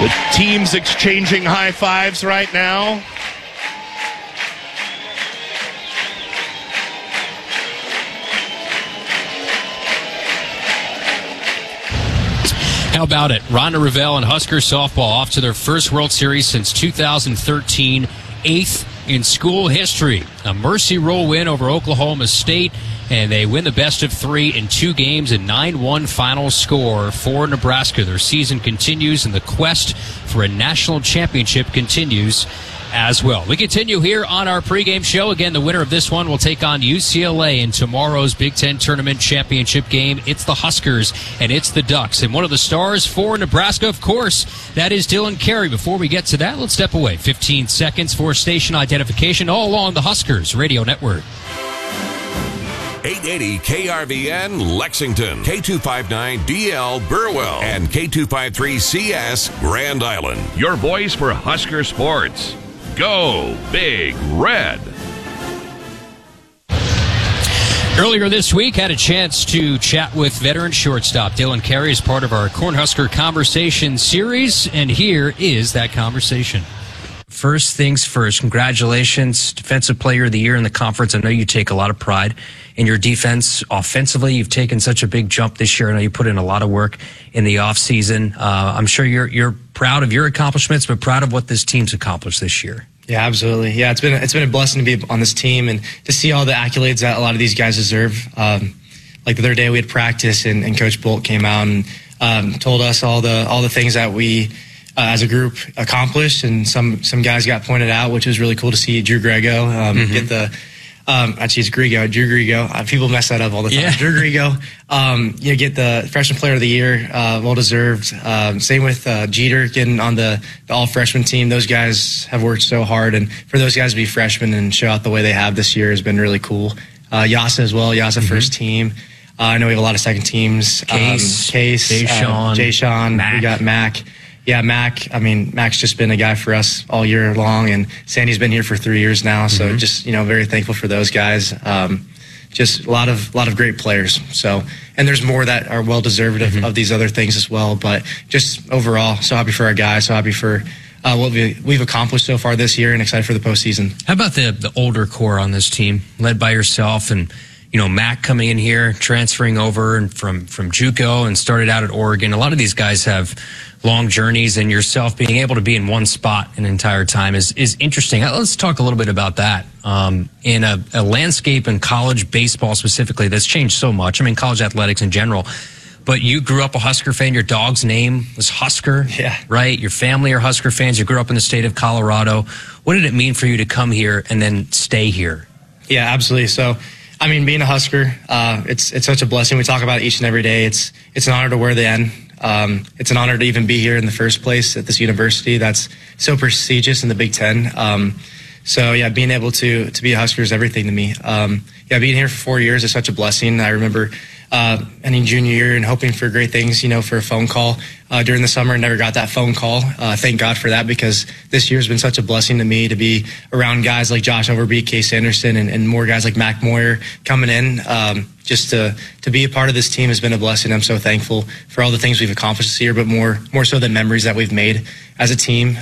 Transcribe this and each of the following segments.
The teams exchanging high fives right now. How about it? Rhonda Revelle and Husker softball off to their first World Series since 2013, 8th in school history. A mercy rule win over Oklahoma State, and they win the best of 3 in 2 games, a 9-1 final score for Nebraska. Their season continues, and the quest for a national championship continues as well. We continue here on our pregame show. Again, the winner of this one will take on UCLA in tomorrow's Big Ten Tournament Championship game. It's the Huskers and it's the Ducks. And one of the stars for Nebraska, of course, that is Dylan Carey. Before we get to that, let's step away. 15 seconds for station identification all along the Huskers Radio Network. 880 KRVN Lexington, K259DL Burwell, and K253CS Grand Island. Your voice for Husker sports. Go Big Red. Earlier this week, had a chance to chat with veteran shortstop Dylan Carey as part of our Cornhusker Conversation series, and here is that conversation. First things first, congratulations, Defensive Player of the Year in the conference. I know you take a lot of pride in your defense. Offensively, you've taken such a big jump this year. I know you put in a lot of work in the offseason. I'm sure you're proud of your accomplishments, but proud of what this team's accomplished this year. Yeah, absolutely. Yeah, it's been a blessing to be on this team and to see all the accolades that a lot of these guys deserve. Like the other day, we had practice, and Coach Bolt came out and told us all the things that we as a group accomplished, and some guys got pointed out, which was really cool to see. Drew Grego get the actually it's Grigo, Drew Grego. People mess that up all the time. Yeah. Drew Grego, get the Freshman Player of the Year, well deserved. Same with Jeter getting on the all freshman team. Those guys have worked so hard, and for those guys to be freshmen and show out the way they have this year has been really cool. Yasa as well, Yasa first team. I know we have a lot of second teams. Case, Jay-Sean, we got Mac. Yeah, Mac. I mean, Mac's just been a guy for us all year long, and Sandy's been here for 3 years now. So just very thankful for those guys. Just a lot of great players. So, and there's more that are well deserved of these other things as well. But just overall, so happy for our guys. So happy for what we've accomplished so far this year, and excited for the postseason. How about the older core on this team, led by yourself and Mac coming in here, transferring over and from JUCO and started out at Oregon. A lot of these guys have long journeys, and yourself being able to be in one spot an entire time is interesting. Let's talk a little bit about that. In a landscape in college baseball specifically that's changed so much. I mean, college athletics in general. But you grew up a Husker fan. Your dog's name was Husker, right? Your family are Husker fans. You grew up in the state of Colorado. What did it mean for you to come here and then stay here? Yeah, absolutely. So, I mean, being a Husker, it's such a blessing. We talk about it each and every day. It's an honor to wear the N. It's an honor to even be here in the first place at this university that's so prestigious in the Big Ten. So yeah, being able to be a Husker is everything to me. Being here for 4 years is such a blessing. I remember ending junior year and hoping for great things, for a phone call during the summer. Never got that phone call. Thank God for that, because this year's been such a blessing to me to be around guys like Josh Overby, Case Anderson, and more guys like Mac Moyer coming in. Just to be a part of this team has been a blessing. I'm so thankful for all the things we've accomplished this year, but more so the memories that we've made as a team.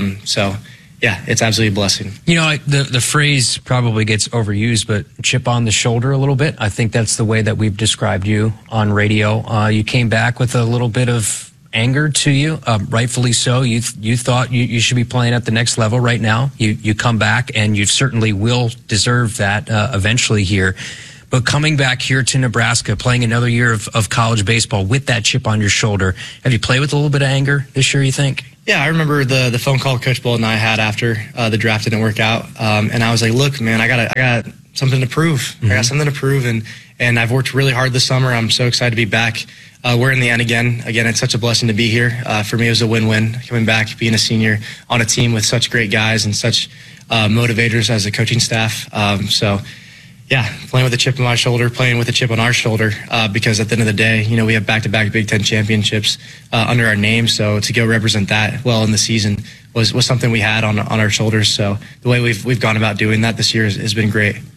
Yeah, it's absolutely a blessing. The phrase probably gets overused, but chip on the shoulder a little bit. I think that's the way that we've described you on radio. You came back with a little bit of anger to you, rightfully so. You thought you should be playing at the next level right now. You come back, and you certainly will deserve that eventually here. But coming back here to Nebraska, playing another year of college baseball with that chip on your shoulder, have you played with a little bit of anger this year, you think? Yeah, I remember the phone call Coach Bolt and I had after the draft didn't work out. And I was like, look, man, I got something to prove. I got something to prove, and I've worked really hard this summer. I'm so excited to be back. We're in the N again. Again, it's such a blessing to be here. For me, it was a win-win coming back, being a senior on a team with such great guys and such motivators as a coaching staff. Yeah, playing with a chip on my shoulder, playing with a chip on our shoulder, because at the end of the day, we have back-to-back Big Ten championships under our name. So to go represent that well in the season was something we had on our shoulders. So the way we've gone about doing that this year has been great.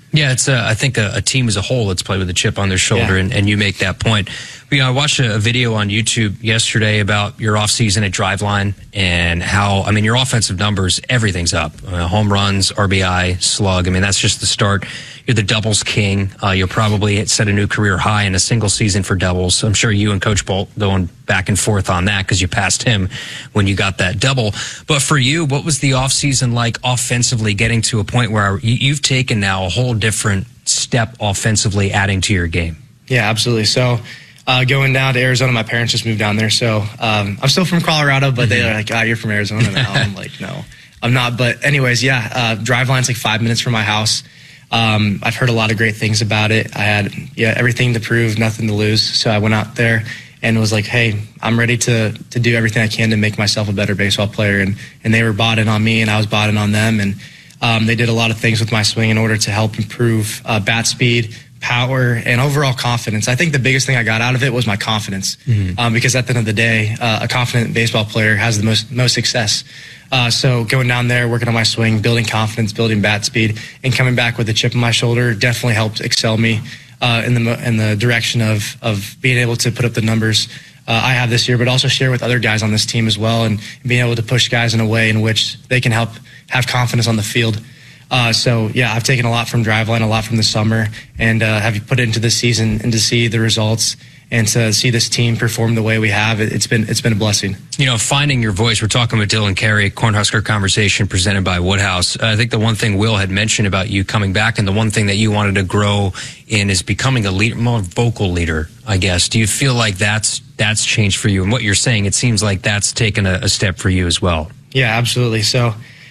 Yeah, it's I think a team as a whole that's played with a chip on their shoulder, and you make that point. I watched a video on YouTube yesterday about your offseason at Driveline and how, I mean, your offensive numbers, everything's up. Home runs, RBI, slug. I mean, that's just the start. You're the doubles king. You'll probably set a new career high in a single season for doubles. I'm sure you and Coach Bolt going back and forth on that because you passed him when you got that double. But for you, what was the offseason like offensively, getting to a point where you've taken now a whole different step offensively, adding to your game? Yeah, absolutely. So going down to Arizona, my parents just moved down there. So I'm still from Colorado, but they're like, you're from Arizona now. I'm like, no, I'm not. But anyways, Driveline's like 5 minutes from my house. I've heard a lot of great things about it. I had everything to prove, nothing to lose. So I went out there and was like, hey, I'm ready to do everything I can to make myself a better baseball player. And they were bought in on me, and I was bought in on them. And they did a lot of things with my swing in order to help improve bat speed, power, and overall confidence. I think the biggest thing I got out of it was my confidence, because at the end of the day, a confident baseball player has the most success. So going down there, working on my swing, building confidence, building bat speed, and coming back with a chip on my shoulder definitely helped excel me in the direction of being able to put up the numbers I have this year, but also share with other guys on this team as well, and being able to push guys in a way in which they can help have confidence on the field. So I've taken a lot from Driveline, a lot from the summer, and have put it into the season, and to see the results and to see this team perform the way we have, it's been a blessing. You know, finding your voice. We're talking with Dylan Carey, Cornhusker Conversation presented by Woodhouse. I think the one thing Will had mentioned about you coming back, and the one thing that you wanted to grow in, is becoming a leader, more vocal leader, I guess. Do you feel like that's changed for you? And what you're saying, it seems like that's taken a step for you as well. Yeah, absolutely. So,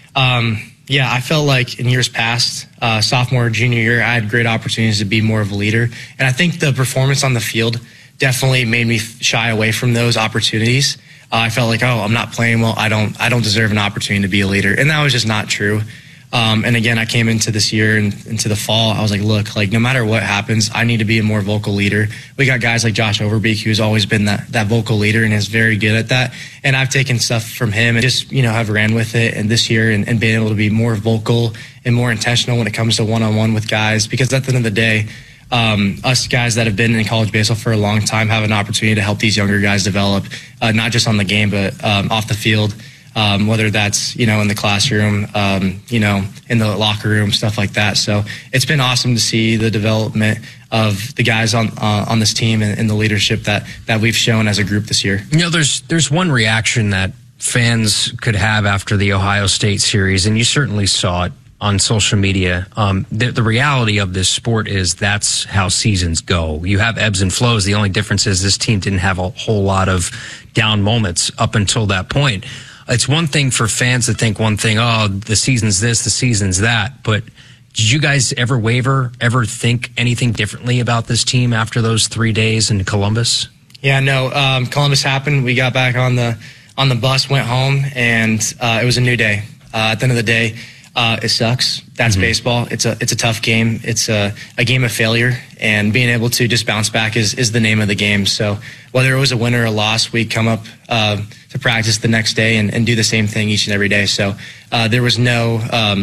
I felt like in years past, sophomore, junior year, I had great opportunities to be more of a leader. And I think the performance on the field definitely made me shy away from those opportunities. I felt like, I'm not playing well. I don't deserve an opportunity to be a leader. And that was just not true. And again, I came into this year and into the fall, I was like, look, like no matter what happens, I need to be a more vocal leader. We got guys like Josh Overbeek, who's always been that vocal leader and is very good at that. And I've taken stuff from him and just, have ran with it. And this year and being able to be more vocal and more intentional when it comes to one-on-one with guys, because at the end of the day, us guys that have been in college baseball for a long time have an opportunity to help these younger guys develop, not just on the game, but off the field. Whether that's, in the classroom, in the locker room, stuff like that. So it's been awesome to see the development of the guys on this team and the leadership that we've shown as a group this year. There's one reaction that fans could have after the Ohio State series, and you certainly saw it on social media. The reality of this sport is that's how seasons go. You have ebbs and flows. The only difference is this team didn't have a whole lot of down moments up until that point. It's one thing for fans to think one thing, the season's this, the season's that. But did you guys ever waver, ever think anything differently about this team after those 3 days in Columbus? Yeah, no. Columbus happened. We got back on the bus, went home, and it was a new day. At the end of the day, it sucks. That's baseball. It's a tough game. It's a game of failure, and being able to just bounce back is the name of the game. So whether it was a win or a loss, we'd come up to practice the next day and do the same thing each and every day. So there was no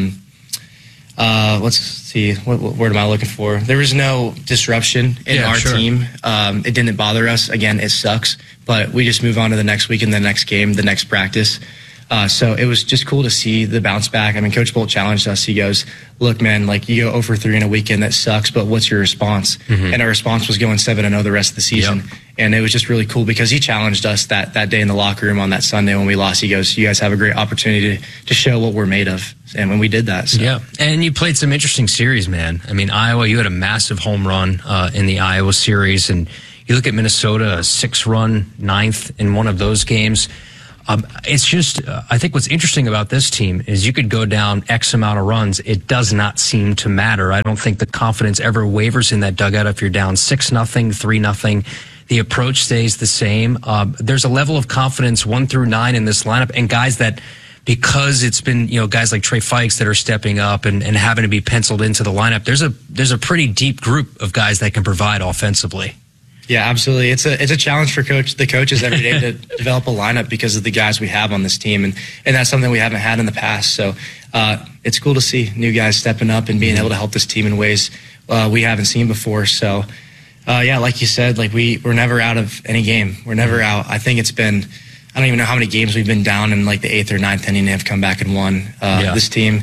let's see, what word am I looking for? There was no disruption in our team. It didn't bother us. Again, it sucks, but we just move on to the next week and the next game, the next practice. So it was just cool to see the bounce back. I mean, Coach Bolt challenged us. He goes, look, man, like you go 0 for 3 in a weekend, that sucks, but what's your response? And our response was going 7-0 the rest of the season. Yep. And it was just really cool because he challenged us that day in the locker room on that Sunday when we lost. He goes, you guys have a great opportunity to show what we're made of. And when we did that. So. Yeah. And you played some interesting series, man. I mean, Iowa, you had a massive home run in the Iowa series. And you look at Minnesota, a 6-run ninth in one of those games. It's just, I think what's interesting about this team is you could go down X amount of runs. It does not seem to matter. I don't think the confidence ever wavers in that dugout if you're down 6-0, 3-0. The approach stays the same. There's a level of confidence 1 through 9 in this lineup, and guys that, because it's been, guys like Trey Fikes that are stepping up and having to be penciled into the lineup, there's a pretty deep group of guys that can provide offensively. Yeah, absolutely. It's a challenge for the coaches every day to develop a lineup because of the guys we have on this team, and that's something we haven't had in the past. So it's cool to see new guys stepping up and being able to help this team in ways we haven't seen before. So yeah, like you said, like we're never out of any game. We're never out. I think it's been, I don't even know how many games we've been down in like the 8th or 9th inning and have come back and won. This team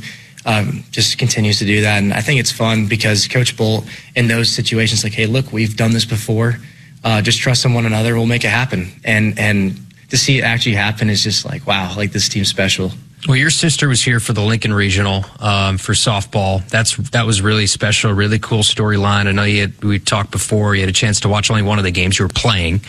just continues to do that, and I think it's fun because Coach Bolt in those situations, like, hey, look, we've done this before. Just trust in one another. We'll make it happen. And to see it actually happen is just like, wow, like this team's special. Well, your sister was here for the Lincoln Regional for softball. That was really special, really cool storyline. I know we talked before. You had a chance to watch only one of the games you were playing,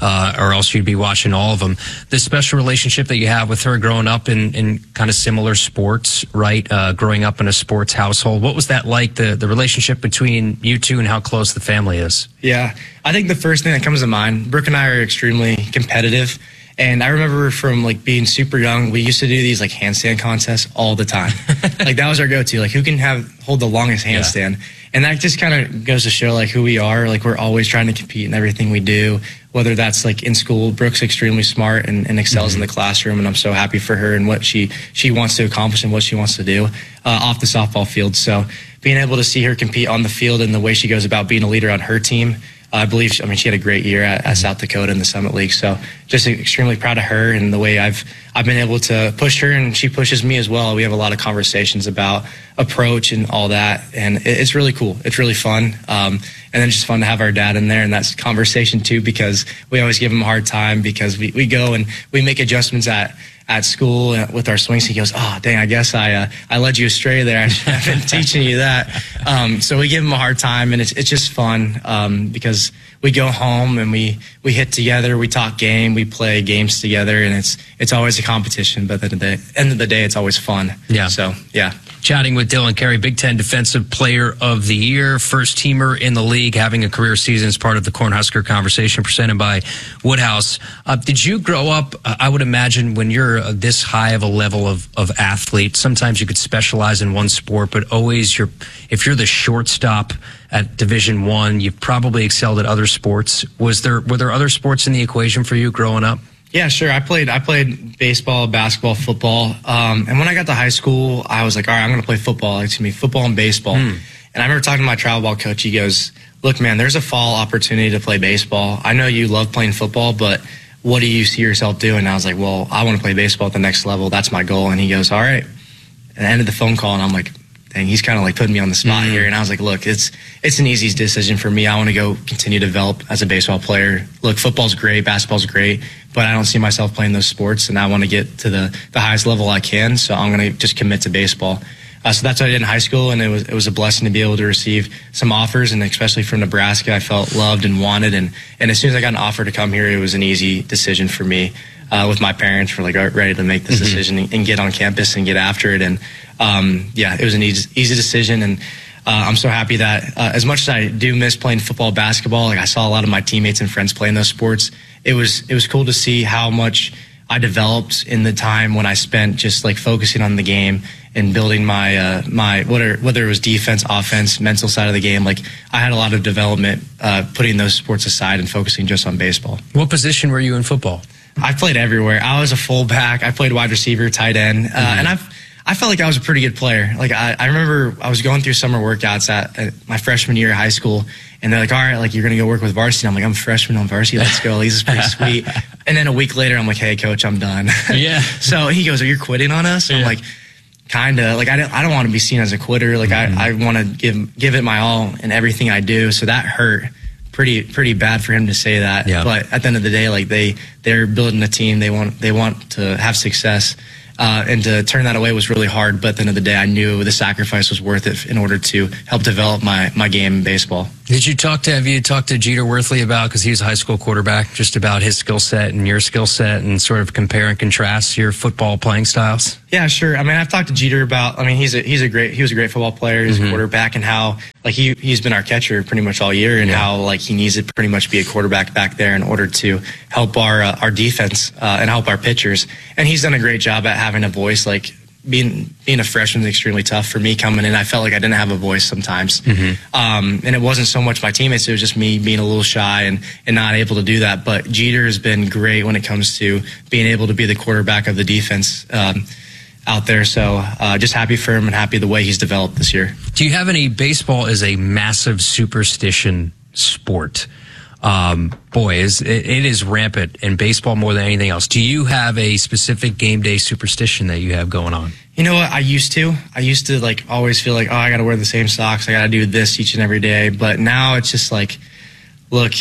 or else you'd be watching all of them. The special relationship that you have with her growing up in kind of similar sports, right? Growing up in a sports household. What was that like, the relationship between you two and how close the family is? Yeah, I think the first thing that comes to mind, Brooke and I are extremely competitive. And I remember from like being super young, we used to do these like handstand contests all the time. Like that was our go-to, like who can hold the longest handstand. Yeah. And that just kind of goes to show like who we are. Like we're always trying to compete in everything we do, whether that's like in school. Brooke's extremely smart and excels in the classroom, and I'm so happy for her and what she wants to accomplish and what she wants to do off the softball field. So being able to see her compete on the field and the way she goes about being a leader on her team, I believe, she had a great year at South Dakota in the Summit League. So just extremely proud of her and the way I've been able to push her, and she pushes me as well. We have a lot of conversations about approach and all that, and it's really cool. It's really fun. And then just fun to have our dad in there in that conversation too, because we always give him a hard time because we go and we make adjustments at school with our swings. He goes, oh, dang, I guess I led you astray there. I've been teaching you that. So we give him a hard time, and it's just fun because we go home and we hit together, we talk game, we play games together, and it's always a competition, but at the end of the day, it's always fun. Yeah. So, yeah. Chatting with Dylan Carey, Big Ten Defensive Player of the Year, first teamer in the league, having a career season as part of the Cornhusker Conversation presented by Woodhouse. Did you grow up, I would imagine, when you're this high of a level of athlete, sometimes you could specialize in one sport, but always if you're the shortstop at Division I, you've probably excelled at other sports. Were there other sports in the equation for you growing up? Yeah, sure. I played baseball, basketball, football. And when I got to high school, I was like, all right, I'm going to play football. Football and baseball. And I remember talking to my travel ball coach. He goes, look, man, there's a fall opportunity to play baseball. I know you love playing football, but what do you see yourself doing? And I was like, well, I want to play baseball at the next level. That's my goal. And he goes, all right. And I ended the phone call, and I'm like, dang, he's kind of like putting me on the spot here. And I was like, look, it's an easy decision for me. I want to go continue to develop as a baseball player. Look, football's great, basketball's great, but I don't see myself playing those sports, and I want to get to the highest level I can, so I'm going to just commit to baseball. So that's what I did in high school, and it was a blessing to be able to receive some offers, and especially from Nebraska, I felt loved and wanted, and as soon as I got an offer to come here, it was an easy decision for me. With my parents, we're like ready to make this decision and get on campus and get after it, and yeah, it was an easy decision, and I'm so happy that as much as I do miss playing football, basketball, like I saw a lot of my teammates and friends playing those sports. It was cool to see how much I developed in the time when I spent just like focusing on the game and building my whether it was defense, offense, mental side of the game. Like I had a lot of development putting those sports aside and focusing just on baseball. What position were you in football? I played everywhere. I was a fullback. I played wide receiver, tight end, and I felt like I was a pretty good player. Like I remember I was going through summer workouts at my freshman year of high school, and they're like, all right, like you're going to go work with varsity. I'm like, I'm a freshman on varsity. Let's go. This is pretty sweet. And then a week later, I'm like, hey, coach, I'm done. Yeah. So he goes, are you quitting on us? Yeah. I'm like, kind of. Like I don't want to be seen as a quitter. Like I want to give it my all in everything I do. So that hurt pretty bad for him to say that. Yeah. But at the end of the day, like they're building a team. They want to have success. And to turn that away was really hard, but at the end of the day, I knew the sacrifice was worth it in order to help develop my game in baseball. Have you talked to Jeter Worthley about, because he was a high school quarterback, just about his skill set and your skill set and sort of compare and contrast your football playing styles? Yeah, sure. I mean, I've talked to Jeter about, I mean, he was a great football player, he's a quarterback, and how like he's been our catcher pretty much all year, and how like he needs to pretty much be a quarterback back there in order to help our defense and help our pitchers. And he's done a great job at having a voice. Like being a freshman is extremely tough for me coming in. I felt like I didn't have a voice sometimes. And it wasn't so much my teammates, it was just me being a little shy and not able to do that. But Jeter has been great when it comes to being able to be the quarterback of the defense out there. So just happy for him and happy the way he's developed this year. Do you have any? Baseball is a massive superstition sport. Boy, it is rampant in baseball more than anything else. Do you have a specific game day superstition that you have going on? You know what? I used to like always feel like, oh, I got to wear the same socks. I got to do this each and every day. But now it's just like, look,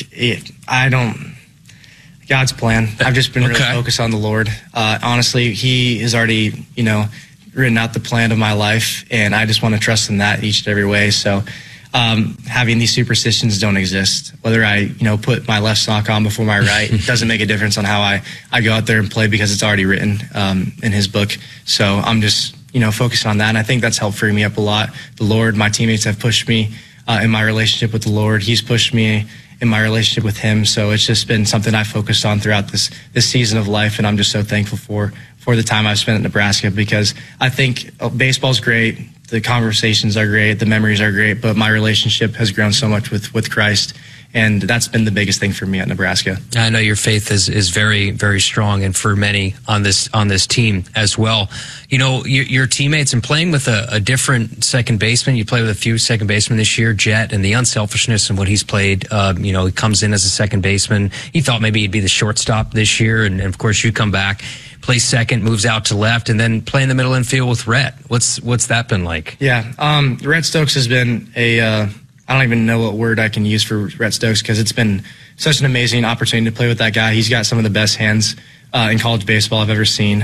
God's plan. I've just been really focused on the Lord. Honestly, He has already, written out the plan of my life, and I just want to trust in that each and every way. So, having these superstitions don't exist. Whether I, put my left sock on before my right, it doesn't make a difference on how I go out there and play because it's already written in His book. So I'm just, focused on that. And I think that's helped free me up a lot. The Lord, my teammates have pushed me in my relationship with the Lord. He's pushed me in my relationship with Him. So it's just been something I focused on throughout this season of life. And I'm just so thankful for the time I've spent at Nebraska, because I think baseball's great. The conversations are great. The memories are great. But my relationship has grown so much with Christ. And that's been the biggest thing for me at Nebraska. I know your faith is very, very strong, and for many on this team as well. Your teammates, and playing with a different second baseman. You play with a few second basemen this year, Jet, and the unselfishness in what he's played. He comes in as a second baseman. He thought maybe he'd be the shortstop this year, and of course you come back, play second, moves out to left, and then play in the middle infield with Rhett. What's that been like? Yeah, Rhett Stokes has been I don't even know what word I can use for Rhett Stokes, because it's been such an amazing opportunity to play with that guy. He's got some of the best hands in college baseball I've ever seen.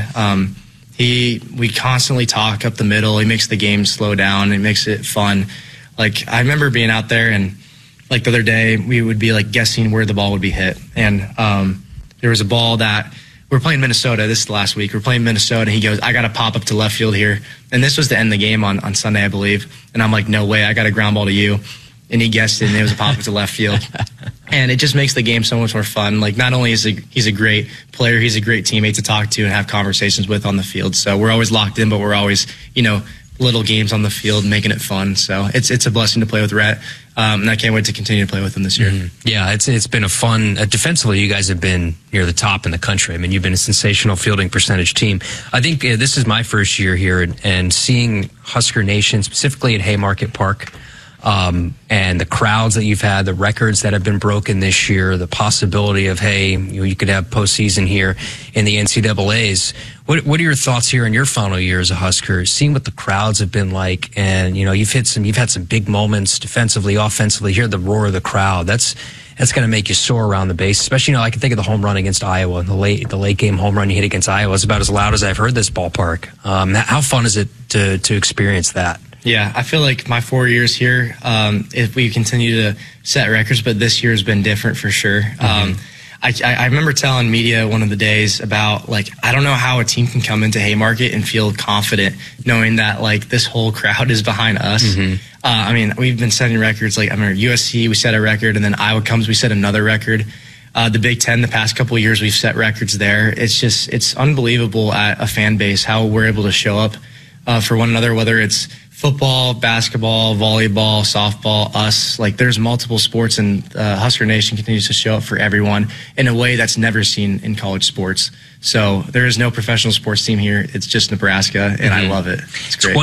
We constantly talk up the middle. He makes the game slow down. He makes it fun. Like, I remember being out there, and like the other day, we would be like guessing where the ball would be hit. And there was a ball that we're playing Minnesota. This is last week. We're playing Minnesota, and he goes, I got to pop up to left field here. And this was to end the game on Sunday, I believe. And I'm like, no way. I got a ground ball to you. And he guessed it, and it was a pop up to left field. And it just makes the game so much more fun. Like, not only is he's a great player, he's a great teammate to talk to and have conversations with on the field. So we're always locked in, but we're always, little games on the field, making it fun. So it's a blessing to play with Rhett. And I can't wait to continue to play with him this year. Mm-hmm. Yeah, it's been a fun, defensively, you guys have been near the top in the country. I mean, you've been a sensational fielding percentage team. I think this is my first year here, and seeing Husker Nation, specifically at Haymarket Park, and the crowds that you've had, the records that have been broken this year, the possibility of, you could have postseason here in the NCAAs. What are your thoughts here in your final year as a Husker, seeing what the crowds have been like? And, you've had some big moments defensively, offensively. Hear the roar of the crowd. That's going to make you soar around the base, especially, I can think of the home run against Iowa, the late game home run you hit against Iowa. It's about as loud as I've heard this ballpark. How fun is it to experience that? Yeah, I feel like my 4 years here, if we continue to set records, but this year has been different for sure. Mm-hmm. I remember telling media one of the days about, I don't know how a team can come into Haymarket and feel confident knowing that, this whole crowd is behind us. Mm-hmm. We've been setting records. I remember USC, we set a record, and then Iowa comes, we set another record. The Big Ten, the past couple of years, we've set records there. It's unbelievable at a fan base how we're able to show up for one another, whether it's football, basketball, volleyball, softball, us. There's multiple sports, and Husker Nation continues to show up for everyone in a way that's never seen in college sports. So there is no professional sports team here. It's just Nebraska, and I love it. It's great.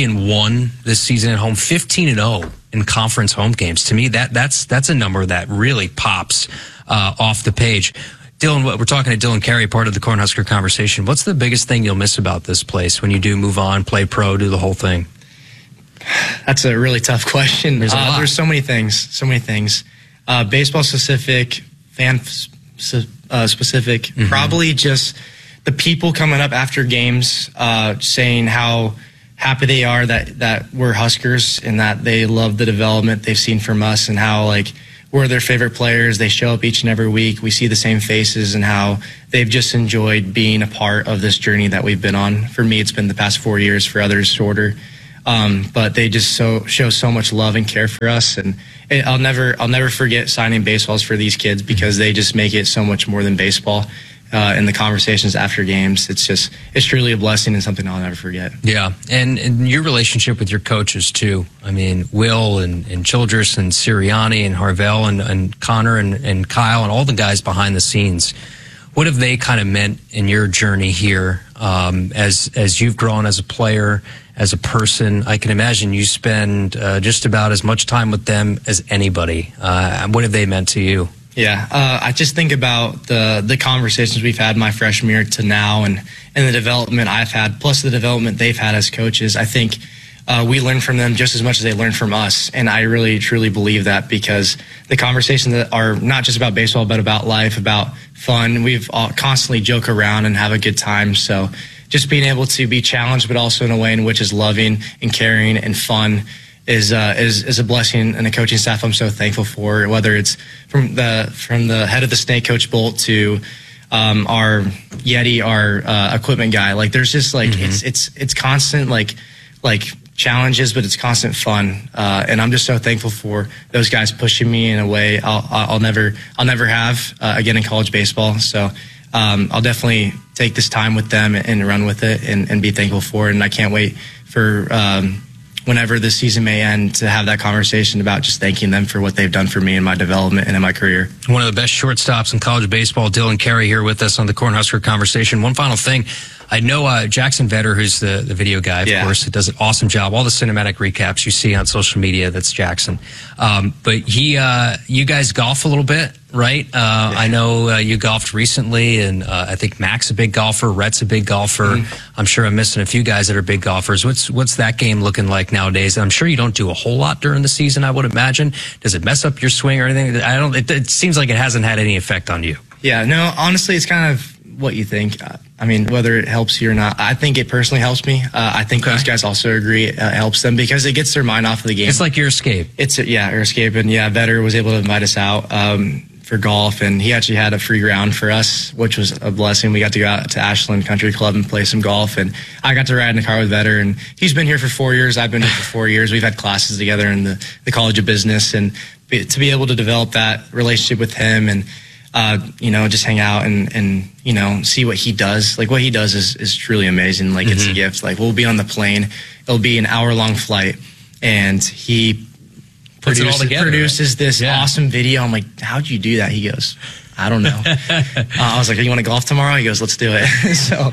23-1 this season at home, 15-0 in conference home games. To me, that's a number that really pops off the page. Dylan, we're talking to Dylan Carey, part of the Cornhusker conversation. What's the biggest thing you'll miss about this place when you do move on, play pro, do the whole thing? That's a really tough question. There's so many things. Baseball specific, fan specific. Mm-hmm. Probably just the people coming up after games, saying how happy they are that we're Huskers and that they love the development they've seen from us, and how we're their favorite players. They show up each and every week. We see the same faces, and how they've just enjoyed being a part of this journey that we've been on. For me, it's been the past 4 years. For others, shorter. But they just show so much love and care for us, and I'll never forget signing baseballs for these kids, because they just make it so much more than baseball. in the conversations after games. It's truly a blessing and something I'll never forget. Yeah, and your relationship with your coaches too. I mean, Will and Childress and Sirianni and Harvell and Connor and Kyle and all the guys behind the scenes. What have they kind of meant in your journey here as you've grown as a player, as a person? I can imagine you spend just about as much time with them as anybody. What have they meant to you? Yeah, I just think about the conversations we've had my freshman year to now and the development I've had, plus the development they've had as coaches. I think we learn from them just as much as they learn from us, and I really, truly believe that, because the conversations that are not just about baseball but about life, about fun, we've all constantly joke around and have a good time. So just being able to be challenged but also in a way in which is loving and caring and fun is a blessing, and the coaching staff I'm so thankful for, whether it's from the head of the snake, Coach Bolt, to our Yeti, our equipment guy. Like, there's just like it's constant like challenges, but it's constant fun, and I'm just so thankful for those guys pushing me in a way I'll never have again in college baseball. So I'll definitely take this time with them and run with it and be thankful for it, and I can't wait for whenever the season may end to have that conversation about just thanking them for what they've done for me in my development and in my career. One of the best shortstops in college baseball, Dylan Carey, here with us on the Cornhusker Conversation. One final thing. I know Jackson Vetter, who's the video guy, of course, that does an awesome job. All the cinematic recaps you see on social media, that's Jackson. But you guys golf a little bit, right? I know you golfed recently, and I think Mac's a big golfer, Rhett's a big golfer. I'm sure I'm missing a few guys that are big golfers. What's that game looking like nowadays? I'm sure you don't do a whole lot during the season, I would imagine. Does it mess up your swing or anything? It seems like it hasn't had any effect on you. Yeah, no, honestly, it's kind of what you think. I mean, whether it helps you or not, I think it personally helps me. I think those guys also agree it helps them, because it gets their mind off of the game. It's like your escape. Your escape. And Vetter was able to invite us out for golf, and he actually had a free round for us, which was a blessing. We got to go out to Ashland Country Club and play some golf, and I got to ride in the car with Vetter, and he's been here for 4 years. I've been here for 4 years. We've had classes together in the College of Business, and to be able to develop that relationship with him and just hang out and see what he does. Like, what he does is truly amazing. Like, it's a gift. Like, we'll be on the plane. It'll be an hour-long flight, and he produces this awesome video. I'm like, how'd you do that? He goes, I don't know. I was like, you want to golf tomorrow? He goes, let's do it. So,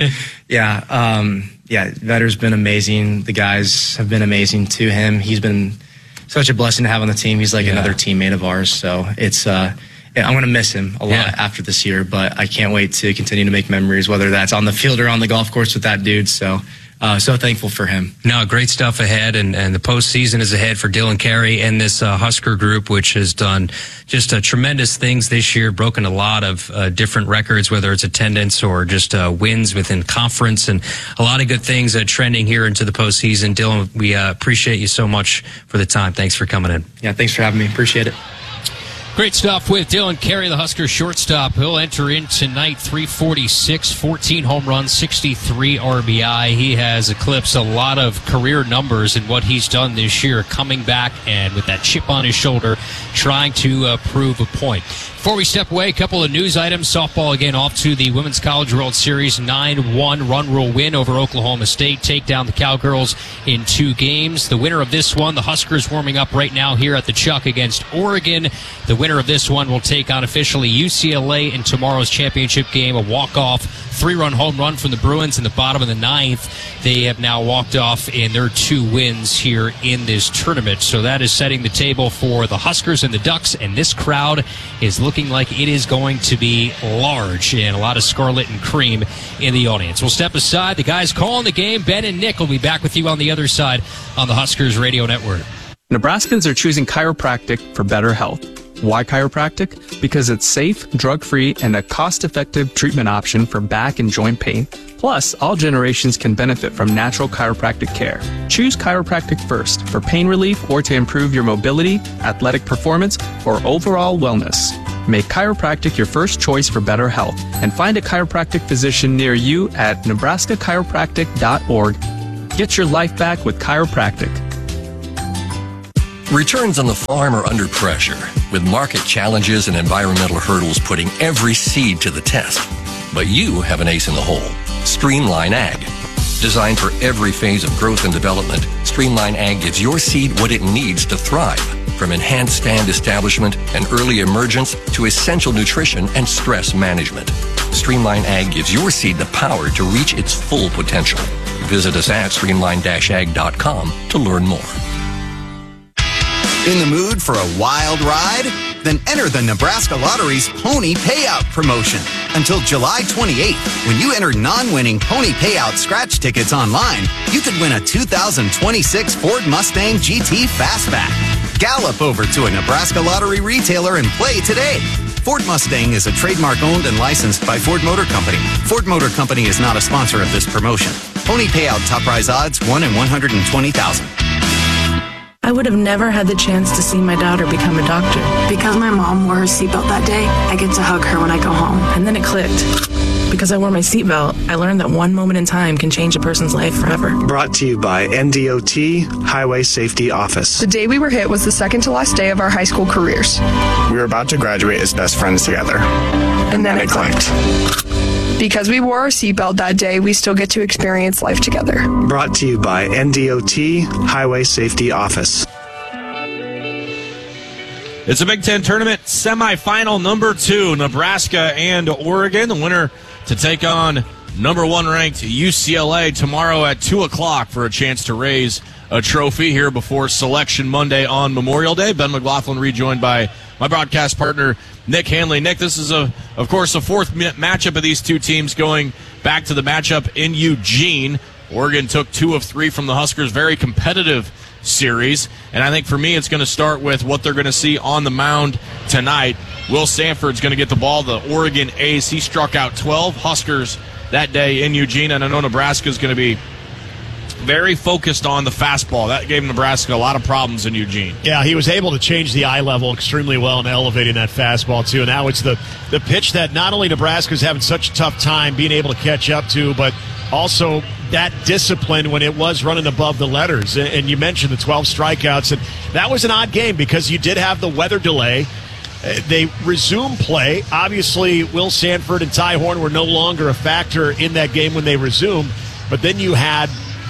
Vetter's been amazing. The guys have been amazing to him. He's been such a blessing to have on the team. He's like another teammate of ours. So it's I'm going to miss him a lot after this year, but I can't wait to continue to make memories, whether that's on the field or on the golf course with that dude. So thankful for him. No, great stuff ahead, and the postseason is ahead for Dylan Carey and this Husker group, which has done just tremendous things this year, broken a lot of different records, whether it's attendance or just wins within conference, and a lot of good things trending here into the postseason. Dylan, we appreciate you so much for the time. Thanks for coming in. Yeah, thanks for having me. Appreciate it. Great stuff with Dylan Carey, the Husker shortstop. He'll enter in tonight, 346, 14 home runs, 63 RBI. He has eclipsed a lot of career numbers in what he's done this year, coming back and with that chip on his shoulder, trying to prove a point. Before we step away, a couple of news items. Softball again off to the Women's College World Series 9-1 run rule win over Oklahoma State. Take down the Cowgirls in 2 games. The winner of this one, the Huskers, warming up right now here at the Chuck against Oregon. The winner of this one will take on officially UCLA in tomorrow's championship game. A walk-off 3-run home run from the Bruins in the bottom of the 9th. They have now walked off in their 2 wins here in this tournament. So that is setting the table for the Huskers and the Ducks, and this crowd is looking like it is going to be large, and a lot of scarlet and cream in the audience. We'll step aside. The guys calling the game, Ben and Nick, will be back with you on the other side on the Huskers Radio Network. Nebraskans are choosing chiropractic for better health. Why chiropractic? Because it's safe, drug-free, and a cost-effective treatment option for back and joint pain. Plus, all generations can benefit from natural chiropractic care. Choose chiropractic first for pain relief or to improve your mobility, athletic performance, or overall wellness. Make chiropractic your first choice for better health, and find a chiropractic physician near you at nebraskachiropractic.org. Get your life back with chiropractic. Returns on the farm are under pressure, with market challenges and environmental hurdles putting every seed to the test. but you have an ace in the hole. Streamline Ag. Designed for every phase of growth and development, Streamline Ag gives your seed what it needs to thrive. From enhanced stand establishment and early emergence to essential nutrition and stress management. Streamline Ag gives your seed the power to reach its full potential. Visit us at streamline-ag.com to learn more. In the mood for a wild ride? Then enter the Nebraska Lottery's Pony Payout promotion. Until July 28th, when you enter non-winning Pony Payout scratch tickets online, you could win a 2026 Ford Mustang GT Fastback. Gallop over to a Nebraska Lottery retailer and play today. Ford Mustang is a trademark owned and licensed by Ford Motor Company. Ford Motor Company is not a sponsor of this promotion. Pony Payout top prize odds 1 in 120,000. I would have never had the chance to see my daughter become a doctor. Because my mom wore her seatbelt that day, I get to hug her when I go home. And then it clicked. Because I wore my seatbelt, I learned that one moment in time can change a person's life forever. Brought to you by NDOT Highway Safety Office. The day we were hit was the second to last day of our high school careers. We were about to graduate as best friends together. And then it clicked. Because we wore our seatbelt that day, we still get to experience life together. Brought to you by NDOT Highway Safety Office. It's a Big Ten tournament semifinal number 2, Nebraska and Oregon. The winner to take on number 1 ranked UCLA tomorrow at 2 o'clock for a chance to raise a trophy here before Selection Monday on Memorial Day. Ben McLaughlin rejoined by my broadcast partner, Nick Hanley. Nick, this is, of course, a fourth matchup of these two teams going back to the matchup in Eugene. Oregon took 2 of 3 from the Huskers. Very competitive series. And I think for me, it's going to start with what they're going to see on the mound tonight. Will Sanford's going to get the ball, the Oregon ace. He struck out 12 Huskers that day in Eugene, and I know Nebraska's going to be very focused on the fastball. That gave Nebraska a lot of problems in Eugene. Yeah, he was able to change the eye level extremely well and elevating that fastball, too. And now it's the pitch that not only Nebraska's having such a tough time being able to catch up to, but also that discipline when it was running above the letters. And you mentioned the 12 strikeouts, and that was an odd game because you did have the weather delay. They resumed play. Obviously, Will Sanford and Ty Horn were no longer a factor in that game when they resumed, but then you had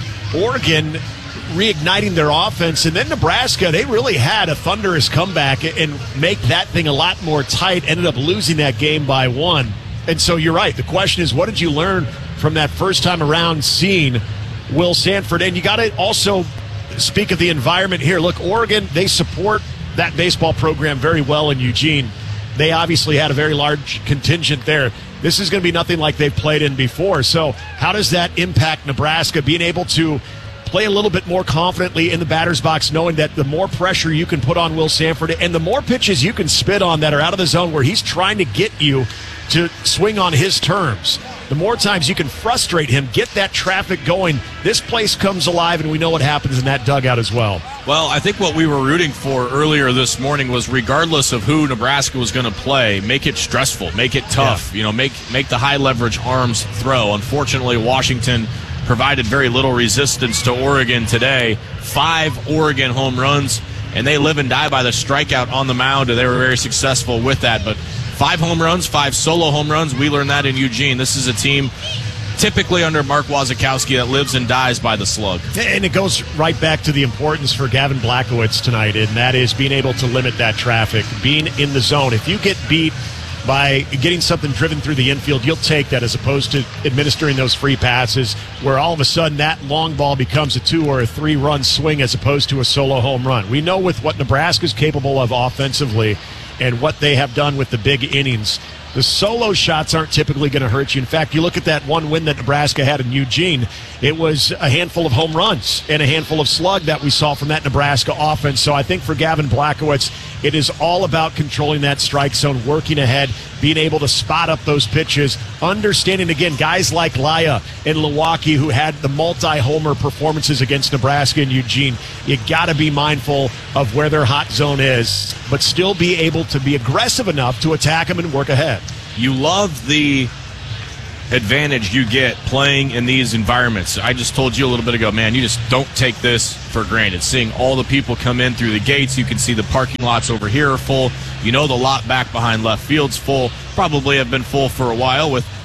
Oregon reigniting their offense, and then Nebraska, they really had a thunderous comeback and make that thing a lot more tight, ended up losing that game by 1. And so you're right. The question is, what did you learn from that first time around seeing Will Sanford? And you got to also speak of the environment here. Look, Oregon, they support that baseball program very well in Eugene. They obviously had a very large contingent there. This is going to be nothing like they've played in before. So how does that impact Nebraska being able to play a little bit more confidently in the batter's box, knowing that the more pressure you can put on Will Sanford and the more pitches you can spit on that are out of the zone where he's trying to get you to swing on his terms, the more times you can frustrate him, get that traffic going, this place comes alive, and we know what happens in that dugout as well. Well, I think what we were rooting for earlier this morning was, regardless of who Nebraska was going to play, make it stressful, make it tough, make the high leverage arms throw. Unfortunately, Washington provided very little resistance to Oregon today. 5 Oregon home runs, and they live and die by the strikeout on the mound, and they were very successful with that. But 5 home runs, 5 solo home runs. We learned that in Eugene. This is a team typically under Mark Wazakowski that lives and dies by the slug. And it goes right back to the importance for Gavin Blachowicz tonight, and that is being able to limit that traffic, being in the zone. If you get beat by getting something driven through the infield, you'll take that as opposed to administering those free passes where all of a sudden that long ball becomes a 2 or a 3 run swing as opposed to a solo home run. We know with what Nebraska's capable of offensively and what they have done with the big innings, the solo shots aren't typically going to hurt you. In fact, you look at that one win that Nebraska had in Eugene, it was a handful of home runs and a handful of slug that we saw from that Nebraska offense. So I think for Gavin Blachowicz, it is all about controlling that strike zone, working ahead, being able to spot up those pitches, understanding, again, guys like Laya and Milwaukee who had the multi-homer performances against Nebraska and Eugene. You got to be mindful of where their hot zone is, but still be able to be aggressive enough to attack them and work ahead. You love the advantage you get playing in these environments. I just told you a little bit ago, man, you just don't take this for granted. Seeing all the people come in through the gates, you can see the parking lots over here are full. You know the lot back behind left field's full. Probably have been full for a while with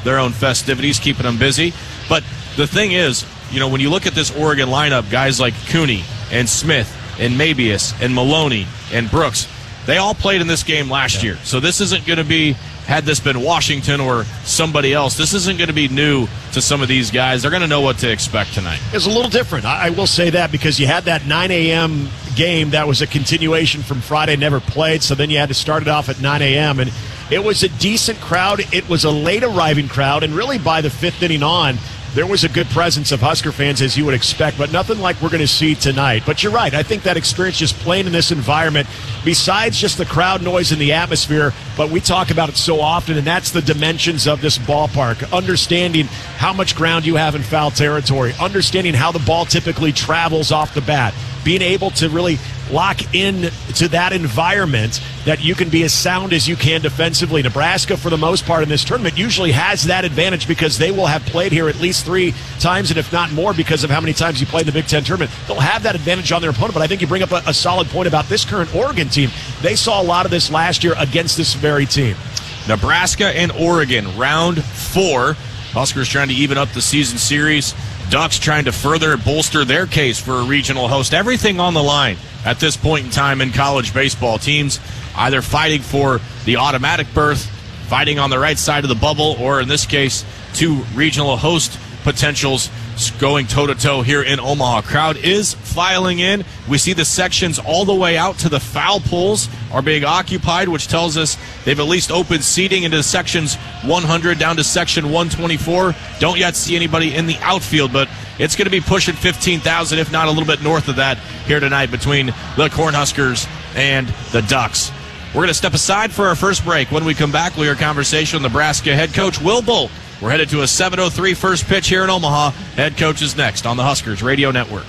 their own festivities, keeping them busy. But the thing is, when you look at this Oregon lineup, guys like Cooney and Smith and Mabius and Maloney and Brooks, they all played in this game last year. So this isn't going to be, had this been Washington or somebody else, this isn't going to be new to some of these guys. They're going to know what to expect tonight. It's a little different. I will say that, because you had that 9 a.m. game that was a continuation from Friday, never played, so then you had to start it off at 9 a.m. And it was a decent crowd. It was a late arriving crowd, and really by the fifth inning on, there was a good presence of Husker fans, as you would expect, but nothing like we're going to see tonight. But you're right. I think that experience just playing in this environment, besides just the crowd noise and the atmosphere, but we talk about it so often, and that's the dimensions of this ballpark. Understanding how much ground you have in foul territory, understanding how the ball typically travels off the bat, being able to really lock in to that environment that you can be as sound as you can defensively. Nebraska, for the most part in this tournament, usually has that advantage because they will have played here at least 3 times, and if not more, because of how many times you play in the Big Ten tournament. They'll have that advantage on their opponent, but I think you bring up a solid point about this current Oregon team. They saw a lot of this last year against this very team. Nebraska and Oregon, round 4. Huskers trying to even up the season series. Ducks trying to further bolster their case for a regional host. Everything on the line at this point in time in college baseball. Teams either fighting for the automatic berth, fighting on the right side of the bubble, or in this case, 2 regional host potentials going toe-to-toe here in Omaha. Crowd is filing in. We see the sections all the way out to the foul poles are being occupied, which tells us they've at least opened seating into sections 100 down to section 124. Don't yet see anybody in the outfield, but it's going to be pushing 15,000, if not a little bit north of that, here tonight between the Cornhuskers and the Ducks. We're going to step aside for our first break. When we come back, we'll hear a conversation with Nebraska head coach Will Bolt. We're headed to a 7:03 first pitch here in Omaha. Head coach is next on the Huskers Radio Network.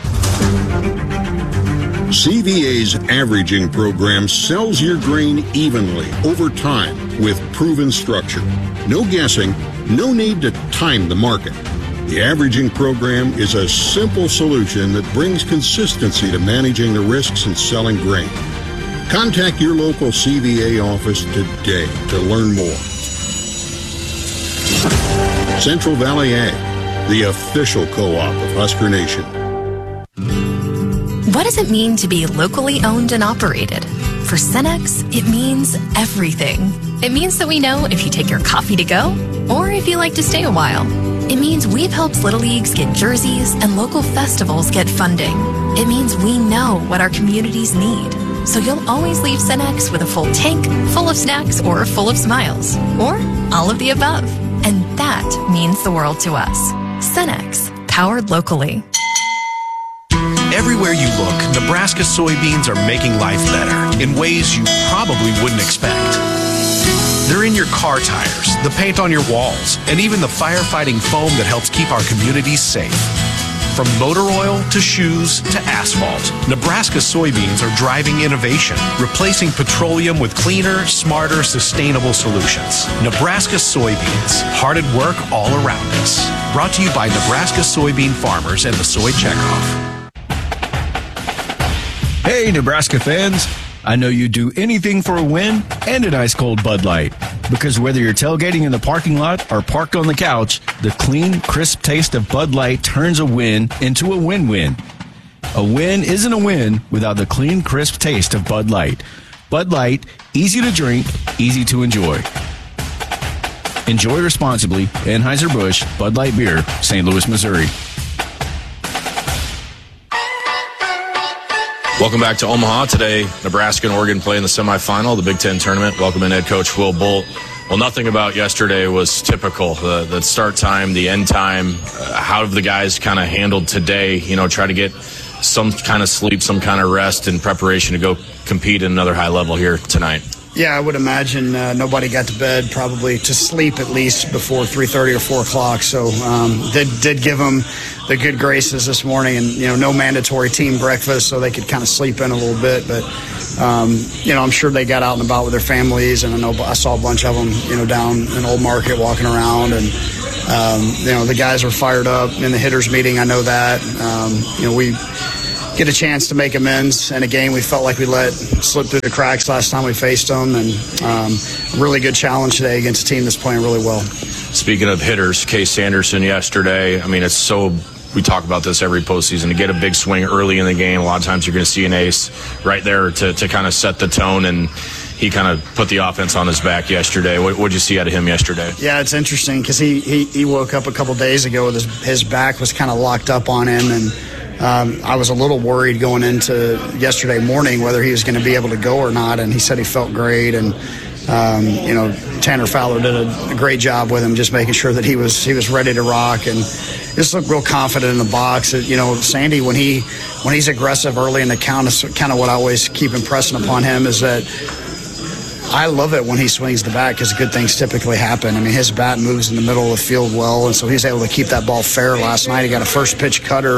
CVA's averaging program sells your grain evenly over time with proven structure. No guessing, no need to time the market. The averaging program is a simple solution that brings consistency to managing the risks in selling grain. Contact your local CVA office today to learn more. Central Valley Ag, the official co-op of Husker Nation. What does it mean to be locally owned and operated? For Cenex, it means everything. It means that we know if you take your coffee to go or if you like to stay a while. It means we've helped Little Leagues get jerseys and local festivals get funding. It means we know what our communities need. So you'll always leave Cenex with a full tank, full of snacks, or full of smiles. Or all of the above. And that means the world to us. Cenex, powered locally. Everywhere you look, Nebraska soybeans are making life better in ways you probably wouldn't expect. They're in your car tires, the paint on your walls, and even the firefighting foam that helps keep our communities safe. From motor oil to shoes to asphalt, Nebraska soybeans are driving innovation, replacing petroleum with cleaner, smarter, sustainable solutions. Nebraska soybeans, hard at work all around us. Brought to you by Nebraska soybean farmers and the Soy Checkoff. Hey, Nebraska fans. I know you'd do anything for a win and an ice cold Bud Light. Because whether you're tailgating in the parking lot or parked on the couch, the clean, crisp taste of Bud Light turns a win into a win-win. A win isn't a win without the clean, crisp taste of Bud Light. Bud Light, easy to drink, easy to enjoy. Enjoy responsibly. Anheuser-Busch, Bud Light Beer, St. Louis, Missouri. Welcome back to Omaha. Today, Nebraska and Oregon play in the semifinal of the Big Ten tournament. Welcome in head coach Will Bolt. Well, nothing about yesterday was typical. The start time, the end time, how have the guys kind of handled today, try to get some kind of sleep, some kind of rest in preparation to go compete at another high level here tonight? Yeah, I would imagine nobody got to bed probably to sleep at least before 3:30 or 4 o'clock. So did give them the good graces this morning, and no mandatory team breakfast, so they could kind of sleep in a little bit. But I'm sure they got out and about with their families, and I saw a bunch of them down in Old Market walking around, and the guys are fired up in the hitters meeting. I know that we get a chance to make amends in a game we felt like we let slip through the cracks last time we faced them, and really good challenge today against a team that's playing really well. Speaking of hitters, Case Anderson yesterday, I mean, we talk about this every postseason. To get a big swing early in the game, a lot of times you're going to see an ace right there to kind of set the tone, and he kind of put the offense on his back yesterday. What did you see out of him yesterday? Yeah, it's interesting because he woke up a couple days ago with his back was kind of locked up on him, and I was a little worried going into yesterday morning whether he was going to be able to go or not, and he said he felt great, and Tanner Fowler did a great job with him, just making sure that he was ready to rock, and just looked real confident in the box. Sandy, when he's aggressive early in the count, is kind of what I always keep impressing upon him, is that I love it when he swings the bat because good things typically happen. I mean, his bat moves in the middle of the field well, and so he's able to keep that ball fair last night. He got a first pitch cutter.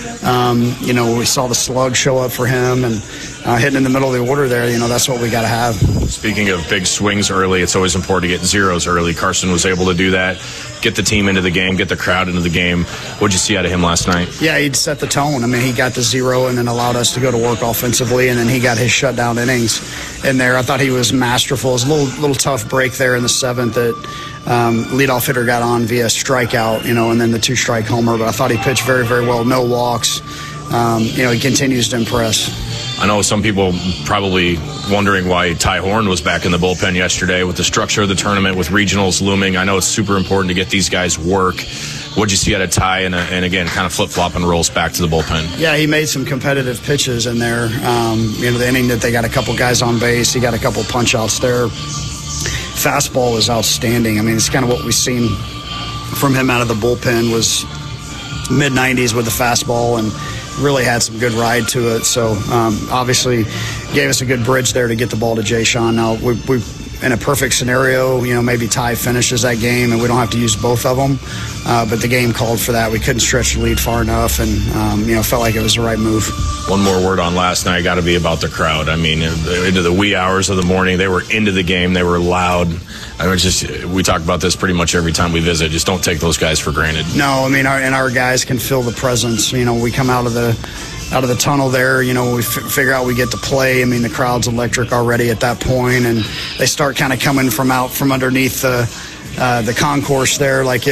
We saw the slug show up for him, and hitting in the middle of the order there, that's what we got to have. Speaking of big swings early, it's always important to get zeros early. Carson was able to do that, get the team into the game, get the crowd into the game. What did you see out of him last night? Yeah, he'd set the tone. I mean, he got the zero and then allowed us to go to work offensively, and then he got his shutdown innings in there. I thought he was masterful. It was a little tough break there in the seventh that leadoff hitter got on via strikeout, and then the 2-strike homer. But I thought he pitched very, very well. No walks. He continues to impress. I know some people probably wondering why Ty Horn was back in the bullpen yesterday with the structure of the tournament, with regionals looming. I know it's super important to get these guys work. What'd you see out of Ty? And again, kind of flip-flopping rolls back to the bullpen. Yeah, he made some competitive pitches in there. The inning that they got a couple guys on base, he got a couple punch-outs there. Fastball was outstanding. I mean, it's kind of what we've seen from him out of the bullpen was mid-90s with the fastball, and really had some good ride to it. So obviously gave us a good bridge there to get the ball to Jay Sean. Now we in a perfect scenario, maybe Ty finishes that game and we don't have to use both of them. But the game called for that. We couldn't stretch the lead far enough, and felt like it was the right move. One more word on last night got to be about the crowd. I mean, into the wee hours of the morning, they were into the game. They were loud. We talk about this pretty much every time we visit. Just don't take those guys for granted. No, I mean, our guys can feel the presence. We come out of the tunnel there, we figure out we get to play. I mean, the crowd's electric already at that point, and they start kind of coming from underneath the concourse there, like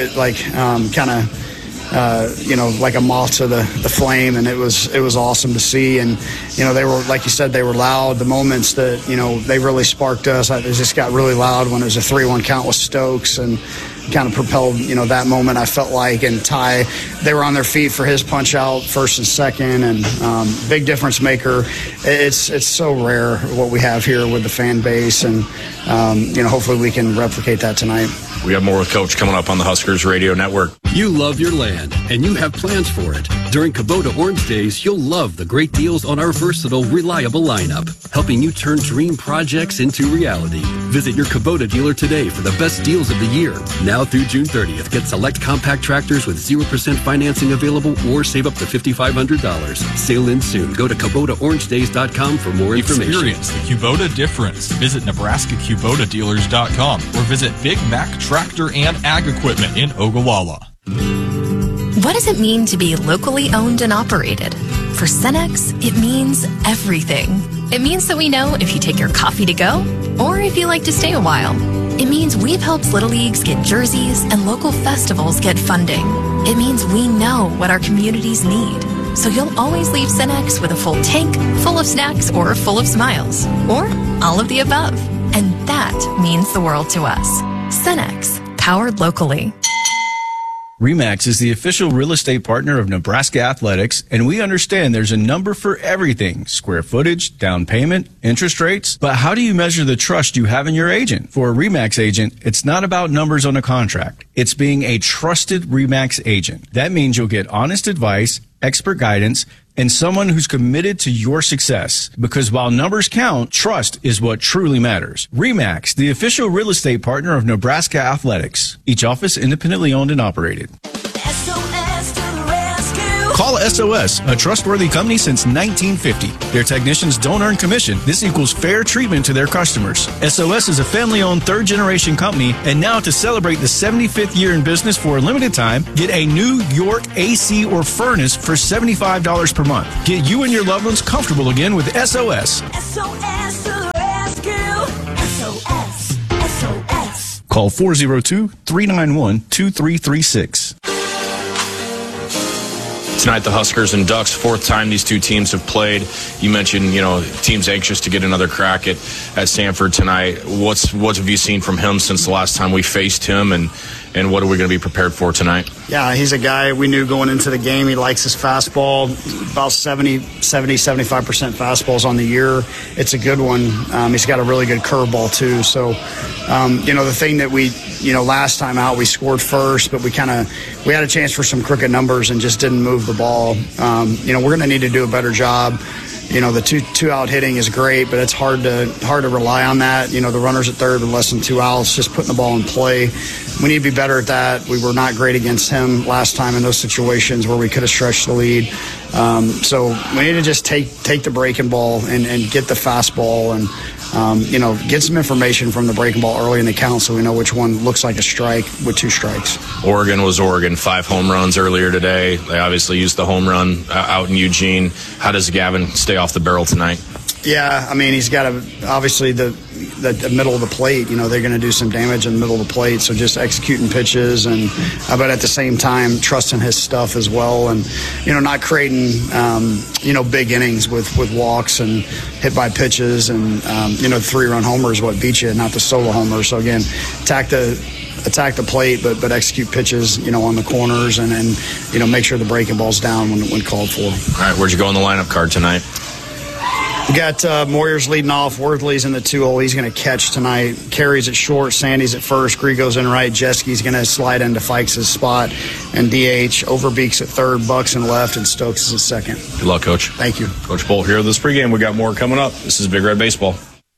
a moth to the flame, and it was awesome to see. And they were, like you said, they were loud. The moments that they really sparked us. It just got really loud when it was a 3-1 count with Stokes, and kind of propelled that moment, I felt like. And Ty, they were on their feet for his punch out first and second, and big difference maker. It's so rare what we have here with the fan base, and hopefully we can replicate that tonight. We have more with Coach coming up on the Huskers Radio Network. You love your land, and you have plans for it. During Kubota Orange Days, you'll love the great deals on our versatile, reliable lineup, helping you turn dream projects into reality. Visit your Kubota dealer today for the best deals of the year. Now through June 30th, get select compact tractors with 0% financing available, or save up to $5,500. Sale ends soon. Go to KubotaOrangeDays.com for more information. Experience the Kubota difference. Visit NebraskaKubotaDealers.com or visit Big Mac Tractor and Ag Equipment in Ogallala. What does it mean to be locally owned and operated? For Cenex, it means everything. It means that we know if you take your coffee to go or if you like to stay a while. It means we've helped Little Leagues get jerseys and local festivals get funding. It means we know what our communities need. So you'll always leave Cenex with a full tank, full of snacks, or full of smiles. Or all of the above. And that means the world to us. Cenex, powered locally. RE/MAX is the official real estate partner of Nebraska Athletics, and we understand there's a number for everything: square footage, down payment, interest rates. But how do you measure the trust you have in your agent? For a RE/MAX agent, it's not about numbers on a contract. It's being a trusted RE/MAX agent. That means you'll get honest advice, expert guidance, and someone who's committed to your success. Because while numbers count, trust is what truly matters. RE/MAX, the official real estate partner of Nebraska Athletics. Each office independently owned and operated. SOS to the rescue. Call SOS, a trustworthy company since 1950. Their technicians don't earn commission. This equals fair treatment to their customers. SOS is a family-owned third-generation company, and now to celebrate the 75th year in business for a limited time, get a New York AC or furnace for $75 per month. Get you and your loved ones comfortable again with SOS. SOS to the rescue. SOS. SOS. Call 402-391-2336. Tonight, the Huskers and Ducks, fourth time these two teams have played. You mentioned, teams anxious to get another crack at Samford tonight. What have you seen from him since the last time we faced him, and what are we going to be prepared for tonight? Yeah, he's a guy we knew going into the game. He likes his fastball, about 75% fastballs on the year. It's a good one. He's got a really good curveball, too. So, the thing that we, last time out, we scored first, but we had a chance for some crooked numbers and just didn't move the ball. We're going to need to do a better job. The two out hitting is great, but it's hard to rely on that. The runners at third with less than 2 outs, just putting the ball in play. We need to be better at that. We were not great against him last time in those situations where we could have stretched the lead. So we need to just take the breaking ball and get the fastball and get some information from the breaking ball early in the count so we know which one looks like a strike with 2 strikes. Oregon was Oregon, 5 home runs earlier today. They obviously used the home run out in Eugene. How does Gavin stay off the barrel tonight? Yeah, he's got obviously the middle of the plate. They're going to do some damage in the middle of the plate, so just executing pitches but at the same time trusting his stuff as well, and not creating big innings with walks and hit by pitches and 3-run homer is what beat you, not the solo homer. So again, attack the plate, but execute pitches, on the corners and make sure the breaking ball's down when called for. All right, where'd you go on the lineup card tonight? We got Moyers leading off. Worthley's in the 2-hole. He's going to catch tonight. Carey's at short. Sandy's at first. Grigo's in right. Jeski's going to slide into Fikes' spot and DH. Overbeek's at third. Bucks in left. And Stokes is at second. Good luck, Coach. Thank you. Coach Bolt here with this pregame. We got more coming up. This is Big Red Baseball.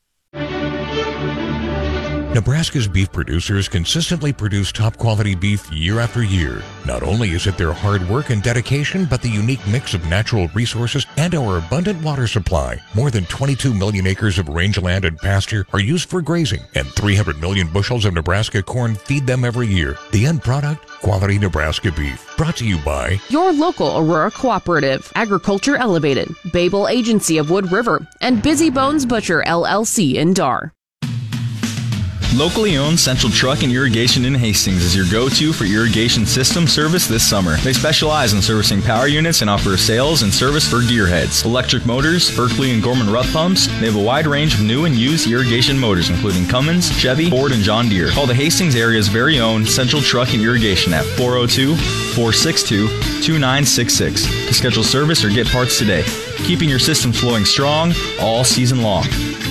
Nebraska's beef producers consistently produce top-quality beef year after year. Not only is it their hard work and dedication, but the unique mix of natural resources and our abundant water supply. More than 22 million acres of rangeland and pasture are used for grazing, and 300 million bushels of Nebraska corn feed them every year. The end product? Quality Nebraska beef. Brought to you by your local Aurora Cooperative, Agriculture Elevated, Babel Agency of Wood River, and Busy Bones Butcher, LLC in Dar. Locally owned Central Truck and Irrigation in Hastings is your go-to for irrigation system service this summer. They specialize in servicing power units and offer sales and service for gearheads, electric motors, Berkeley and Gorman Rupp pumps. They have a wide range of new and used irrigation motors, including Cummins, Chevy, Ford, and John Deere. Call the Hastings area's very own Central Truck and Irrigation at 402-462-2966 to schedule service or get parts today. Keeping your system flowing strong all season long.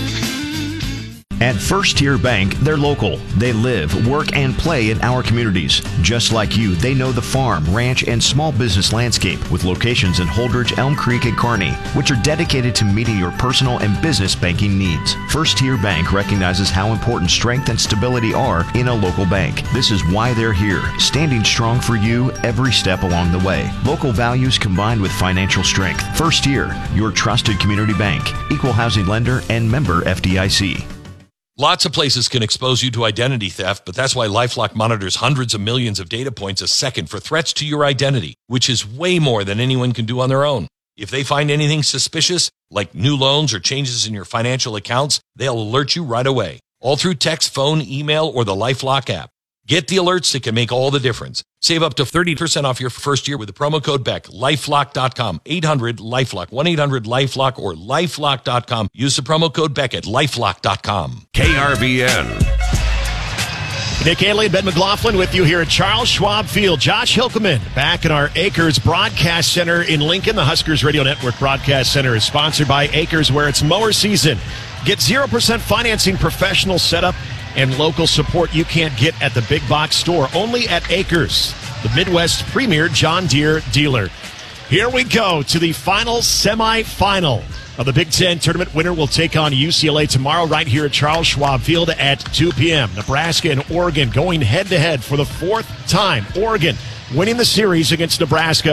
At First Tier Bank, they're local. They live, work, and play in our communities. Just like you, they know the farm, ranch, and small business landscape with locations in Holdridge, Elm Creek, and Kearney, which are dedicated to meeting your personal and business banking needs. First Tier Bank recognizes how important strength and stability are in a local bank. This is why they're here, standing strong for you every step along the way. Local values combined with financial strength. First Tier, your trusted community bank, equal housing lender, and member FDIC. Lots of places can expose you to identity theft, but that's why LifeLock monitors hundreds of millions of data points a second for threats to your identity, which is way more than anyone can do on their own. If they find anything suspicious, like new loans or changes in your financial accounts, they'll alert you right away, all through text, phone, email, or the LifeLock app. Get the alerts that can make all the difference. Save up to 30% off your first year with the promo code BECK. LifeLock.com, 800-LifeLock, 1-800-LifeLock, or LifeLock.com. Use the promo code BECK at LifeLock.com. KRVN. Nick Hanley and Ben McLaughlin with you here at Charles Schwab Field. Josh Hilkeman back in our Acres Broadcast Center in Lincoln. The Huskers Radio Network Broadcast Center is sponsored by Acres, where it's mower season. Get 0% financing, professional setup, and local support you can't get at the big box store. Only at Acres, the Midwest's premier John Deere dealer. Here we go to the final semifinal of the Big Ten tournament. Winner will take on UCLA tomorrow right here at Charles Schwab Field at 2 p.m. Nebraska and Oregon going head-to-head for the fourth time. Oregon winning the series against Nebraska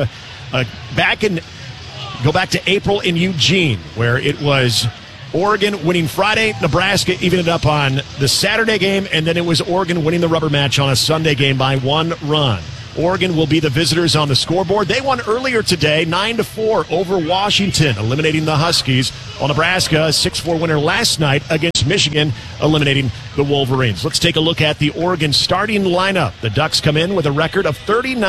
Go back to April in Eugene, where it was Oregon winning Friday, Nebraska evened it up on the Saturday game, and then it was Oregon winning the rubber match on a Sunday game by 1 run. Oregon will be the visitors on the scoreboard. They won earlier today, 9-4 over Washington, eliminating the Huskies. While Nebraska, a 6-4 winner last night against Michigan, eliminating the Wolverines. Let's take a look at the Oregon starting lineup. The Ducks come in with a record of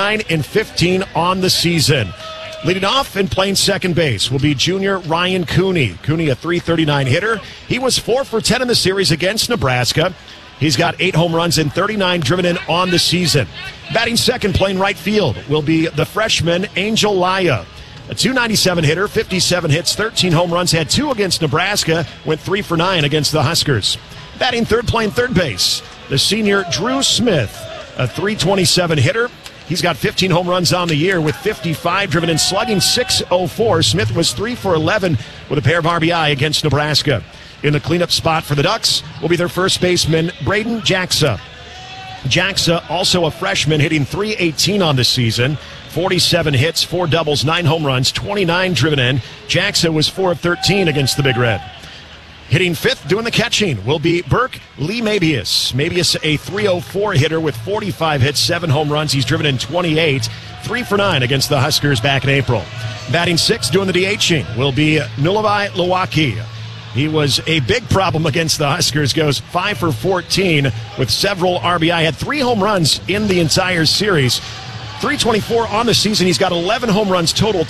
39-15 on the season. Leading off and playing second base will be junior Ryan Cooney. Cooney, a .339 hitter. He was 4 for 10 in the series against Nebraska. He's got 8 home runs and 39 driven in on the season. Batting second, playing right field, will be the freshman Angel Laya. A .297 hitter, 57 hits, 13 home runs, had 2 against Nebraska, went 3 for 9 against the Huskers. Batting third, playing third base, the senior Drew Smith, a .327 hitter. He's got 15 home runs on the year with 55 driven in, slugging .604. Smith was 3 for 11 with a pair of RBI against Nebraska. In the cleanup spot for the Ducks will be their first baseman, Braden Jacksa. Jacksa, also a freshman, hitting .318 on the season. 47 hits, 4 doubles, 9 home runs, 29 driven in. Jacksa was 4 of 13 against the Big Red. Hitting fifth, doing the catching, will be Burke Lee Mabius. Mabius, a .304 hitter with 45 hits, 7 home runs. He's driven in 28, 3 for 9 against the Huskers back in April. Batting sixth, doing the DHing, will be Nulabai Lawaki. He was a big problem against the Huskers, goes 5 for 14 with several RBI, had 3 home runs in the entire series. .324 on the season. He's got 11 home runs total,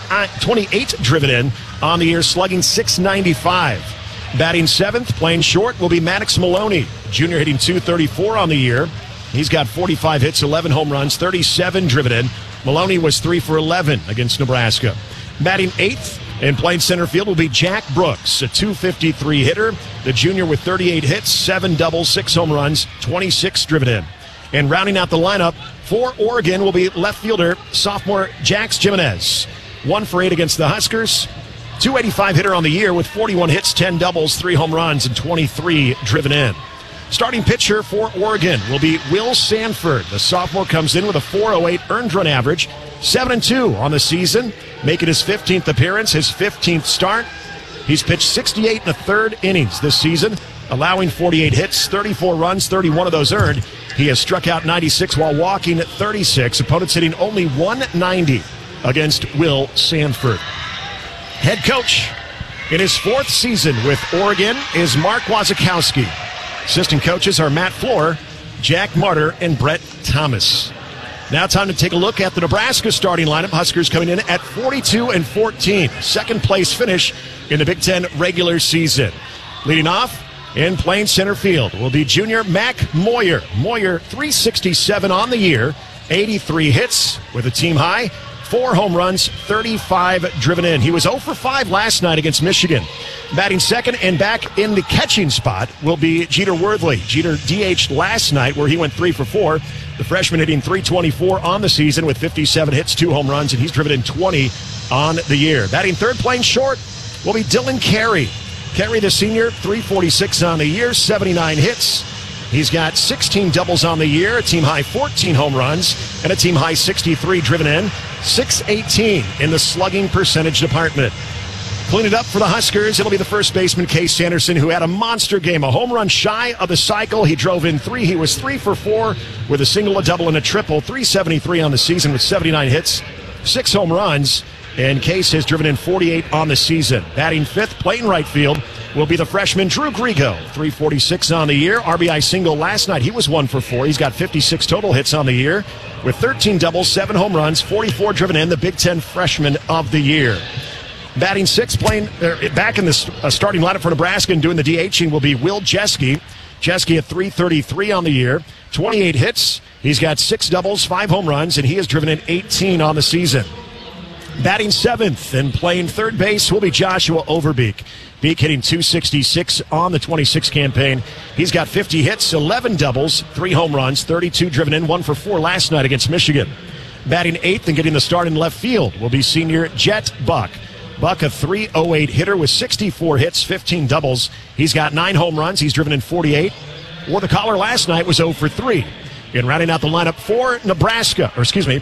28 driven in on the year, slugging .695. Batting seventh, playing short, will be Maddox Maloney. Junior hitting .234 on the year. He's got 45 hits, 11 home runs, 37 driven in. Maloney was 3 for 11 against Nebraska. Batting eighth and playing center field will be Jack Brooks, a .253 hitter. The junior with 38 hits, 7 doubles, 6 home runs, 26 driven in. And rounding out the lineup for Oregon will be left fielder, sophomore Jax Jimenez. 1 for 8 against the Huskers. .285 hitter on the year with 41 hits, 10 doubles, 3 home runs, and 23 driven in. Starting pitcher for Oregon will be Will Sanford. The sophomore comes in with a .408 earned run average, 7-2 on the season, making his 15th appearance, his 15th start. He's pitched 68 1/3 innings this season, allowing 48 hits, 34 runs, 31 of those earned. He has struck out 96 while walking 36. Opponents hitting only .190 against Will Sanford. Head coach in his 4th season with Oregon is Mark Wasikowski. Assistant coaches are Matt Floor, Jack Martyr, and Brett Thomas. Now time to take a look at the Nebraska starting lineup. Huskers coming in at 42-14. Second place finish in the Big Ten regular season. Leading off in playing center field will be junior Mac Moyer. Moyer, .367 on the year, 83 hits with a team high. 4 home runs, 35 driven in. He was 0 for 5 last night against Michigan. Batting second and back in the catching spot will be Jeter Worthley. Jeter DH'd last night where he went 3 for 4. The freshman hitting .324 on the season with 57 hits, 2 home runs, and he's driven in 20 on the year. Batting third, playing short, will be Dylan Carey. Carey, the senior, .346 on the year, 79 hits. He's got 16 doubles on the year, a team high 14 home runs, and a team high 63 driven in, 618 in the slugging percentage department. Cleaning it up for the Huskers, it'll be the first baseman, Case Sanderson, who had a monster game, a home run shy of the cycle. He drove in 3. He was 3 for 4 with a single, a double, and a triple. .373 on the season with 79 hits, 6 home runs, and Case has driven in 48 on the season. Batting fifth, playing right field, will be the freshman Drew Grigo. .346 on the year. RBI single last night. He was 1 for 4. He's got 56 total hits on the year with 13 doubles, 7 home runs, 44 driven in, the Big Ten freshman of the year. Batting sixth, playing back in the starting lineup for Nebraska and doing the DHing will be Will Jeske. Jeske at .333 on the year, 28 hits. He's got 6 doubles, 5 home runs, and he has driven in 18 on the season. Batting seventh and playing third base will be Joshua Overbeek. Beek hitting .266 on the 26 campaign. He's got 50 hits, 11 doubles, 3 home runs, 32 driven in, 1 for 4 last night against Michigan. Batting eighth and getting the start in left field will be senior Jet Buck. Buck, a .308 hitter with 64 hits, 15 doubles. He's got 9 home runs. He's driven in 48. Wore the collar last night, was 0 for 3. And rounding out the lineup for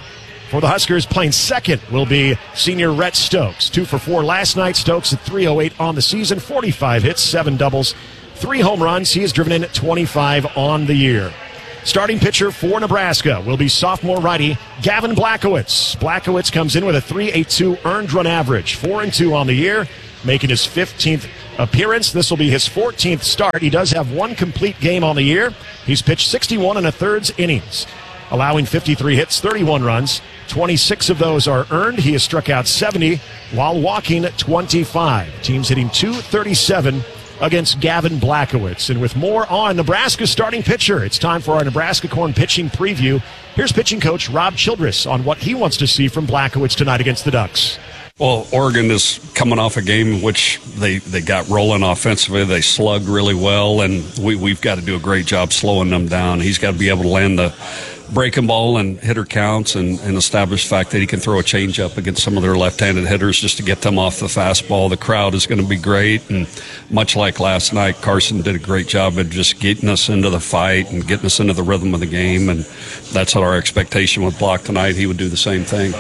For the Huskers, playing second will be senior Rhett Stokes. 2 for 4 last night. Stokes at .308 on the season, 45 hits, 7 doubles, 3 home runs. He has driven in 25 on the year. Starting pitcher for Nebraska will be sophomore righty Gavin Blachowicz. Blachowicz comes in with a .382 earned run average, 4-2 on the year, making his 15th appearance. This will be his 14th start. He does have 1 complete game on the year. He's pitched 61 1/3 innings, allowing 53 hits, 31 runs. 26 of those are earned. He has struck out 70 while walking 25. Teams hitting .237 against Gavin Blachowicz. And with more on Nebraska's starting pitcher, it's time for our Nebraska Corn pitching preview. Here's pitching coach Rob Childress on what he wants to see from Blachowicz tonight against the Ducks. Well, Oregon is coming off a game in which they got rolling offensively. They slugged really well, and we've got to do a great job slowing them down. He's got to be able to land the breaking ball and hitter counts and establish the fact that he can throw a changeup against some of their left-handed hitters just to get them off the fastball. The crowd is going to be great, and much like last night, Carson did a great job of just getting us into the fight and getting us into the rhythm of the game, and that's our expectation with Block tonight. He would do the same thing.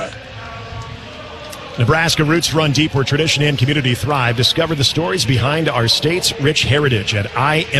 Nebraska roots run deep where tradition and community thrive. Discover the stories behind our state's rich heritage at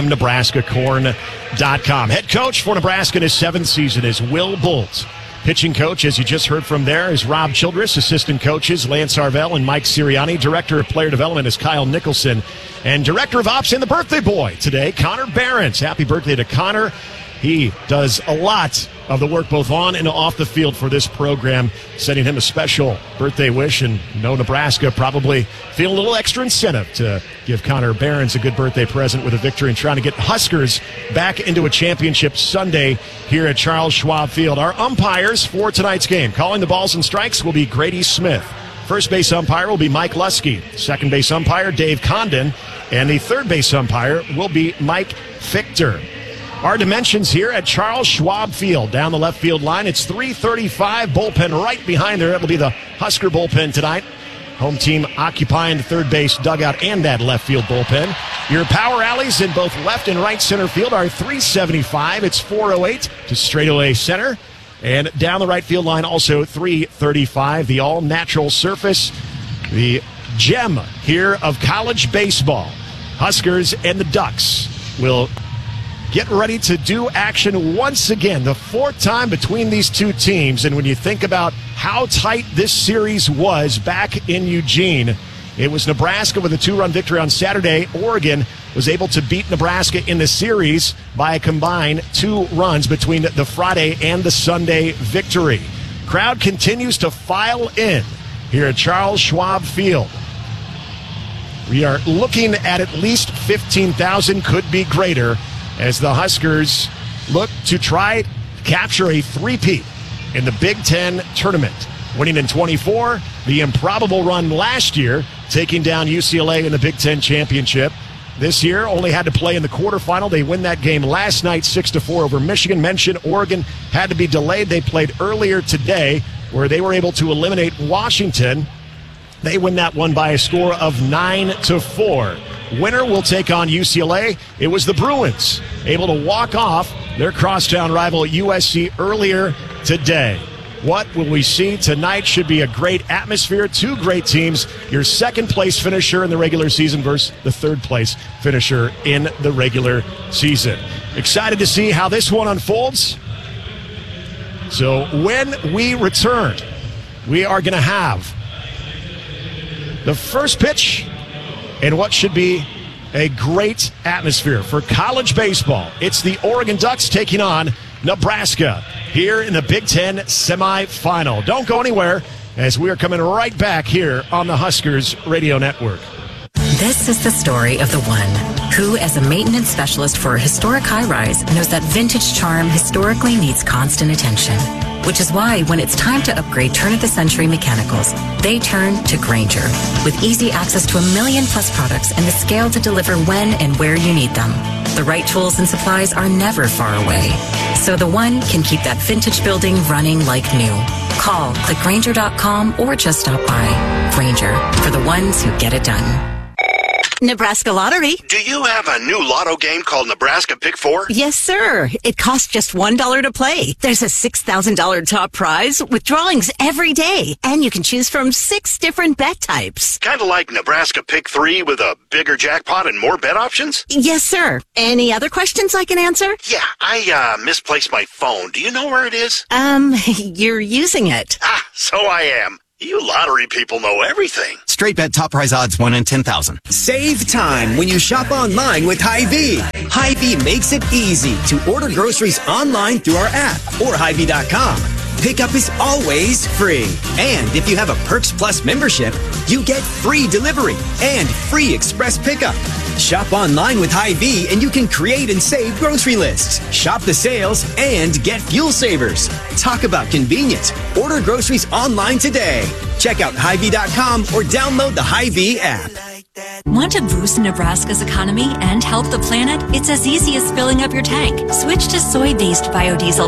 IamNebraskaCorn.com. Head coach for Nebraska in his 7th season is Will Bolt. Pitching coach, as you just heard from there, is Rob Childress. Assistant coaches, Lance Arvell and Mike Sirianni. Director of player development is Kyle Nicholson. And director of ops and the birthday boy today, Connor Behrens. Happy birthday to Connor. He does a lot of the work both on and off the field for this program, sending him a special birthday wish. And no, Nebraska probably feel a little extra incentive to give Connor Behrens a good birthday present with a victory and trying to get Huskers back into a championship Sunday here at Charles Schwab Field. Our umpires for tonight's game, calling the balls and strikes, will be Grady Smith. First base umpire will be Mike Lusky. Second base umpire, Dave Condon. And the third base umpire will be Mike Fichter. Our dimensions here at Charles Schwab Field. Down the left field line, it's 335. Bullpen right behind there. It'll be the Husker bullpen tonight. Home team occupying the third base dugout and that left field bullpen. Your power alleys in both left and right center field are 375. It's 408 to straightaway center. And down the right field line, also 335. The all-natural surface, the gem here of college baseball. Huskers and the Ducks will get ready to do action once again, the 4th time between these two teams. And when you think about how tight this series was back in Eugene, it was Nebraska with a 2-run victory on Saturday. Oregon was able to beat Nebraska in the series by a combined 2 runs between the Friday and the Sunday victory. Crowd continues to file in here at Charles Schwab Field. We are looking at least 15,000, could be greater, as the Huskers look to try to capture a 3-peat in the Big Ten tournament. Winning in 24, the improbable run last year, taking down UCLA in the Big Ten championship. This year, only had to play in the quarterfinal. They win that game last night, 6-4 over Michigan. Mentioned Oregon had to be delayed. They played earlier today, where they were able to eliminate Washington. They win that one by a score of 9-4. Winner will take on UCLA. It was the Bruins able to walk off their crosstown rival USC earlier today. What will we see tonight? Should be a great atmosphere. 2 great teams. Your second-place finisher in the regular season versus the third-place finisher in the regular season. Excited to see how this one unfolds. So when we return, we are going to have the first pitch and what should be a great atmosphere for college baseball. It's the Oregon Ducks taking on Nebraska here in the Big Ten semifinal. Don't go anywhere, as we are coming right back here on the Huskers Radio Network. This is the story of the one who, as a maintenance specialist for a historic high-rise, knows that vintage charm historically needs constant attention. Which is why when it's time to upgrade turn-of-the-century mechanicals, they turn to Grainger. With easy access to 1 million+ products and the scale to deliver when and where you need them. The right tools and supplies are never far away. So the one can keep that vintage building running like new. Call, click Grainger.com, or just stop by. Grainger, for the ones who get it done. Nebraska Lottery. Do you have a new lotto game called Nebraska Pick 4? Yes, sir. It costs just $1 to play. There's a $6,000 top prize with drawings every day, and you can choose from 6 different bet types. Kind of like Nebraska Pick 3 with a bigger jackpot and more bet options? Yes, sir. Any other questions I can answer? Yeah, I misplaced my phone. Do you know where it is? You're using it. Ah, so I am. You lottery people know everything. Straight bet top prize odds 1 in 10,000. Save time when you shop online with Hy-Vee. Hy-Vee makes it easy to order groceries online through our app or Hy-Vee.com. Pickup is always free. And if you have a Perks Plus membership, you get free delivery and free express pickup. Shop online with Hy-Vee and you can create and save grocery lists. Shop the sales and get fuel savers. Talk about convenience. Order groceries online today. Check out Hy-Vee.com or download the Hy-Vee app. Want to boost Nebraska's economy and help the planet? It's as easy as filling up your tank. Switch to soy-based biodiesel